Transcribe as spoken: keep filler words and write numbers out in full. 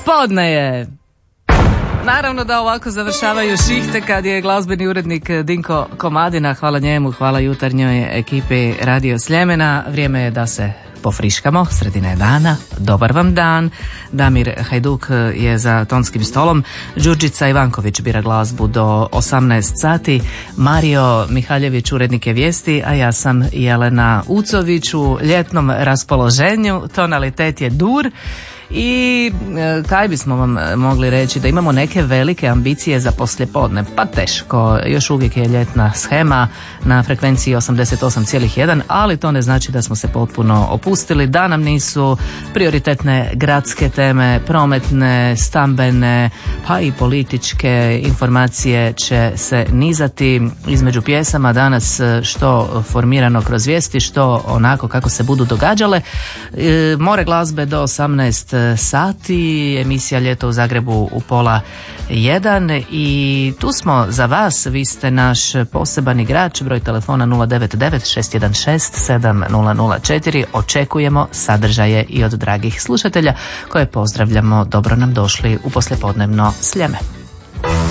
Poslijepodne je. Naravno da ovako završavaju šihte kad je glazbeni urednik Dinko Komadina, hvala njemu, hvala jutarnjoj ekipi Radio Sljemena. Vrijeme je da se pofriškamo, sredina je dana, dobar vam dan. Damir Hajduk je za tonskim stolom, Đurđica Ivanković bira glazbu do osamnaest sati, Mario Mihaljević urednik je vijesti, a ja sam Jelena Ucović u ljetnom raspoloženju, tonalitet je dur. I e, kaj bismo vam mogli reći, da imamo neke velike ambicije za poslijepodne, pa teško, još uvijek je ljetna shema na frekvenciji osamdeset osam zarez jedan, ali to ne znači da smo se potpuno opustili, da nam nisu prioritetne gradske teme, prometne, stambene, pa i političke informacije će se nizati između pjesama danas, što formirano kroz vijesti, što onako kako se budu događale. E, more glazbe do osamnaest sati, emisija Ljeto u Zagrebu u pola jedan i tu smo za vas, vi ste naš poseban igrač, broj telefona nula devet devet šest jedan šest sedam nula nula četiri, očekujemo sadržaje i od dragih slušatelja koje pozdravljamo, dobro nam došli u poslijepodnevno Sljeme.